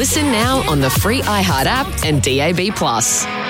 Listen now on the free iHeart app and DAB+.